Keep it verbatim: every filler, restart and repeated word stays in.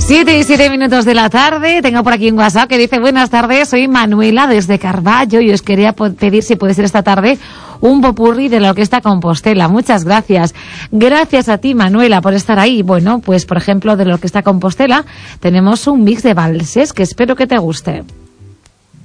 Siete y siete minutos de la tarde. Tengo por aquí un WhatsApp que dice: buenas tardes, soy Manuela desde Carballo y os quería pedir si puede ser esta tarde un popurrí de la Orquesta Compostela. Muchas gracias. Gracias a ti, Manuela, por estar ahí. Bueno, pues por ejemplo, de la Orquesta Compostela tenemos un mix de valses que espero que te guste.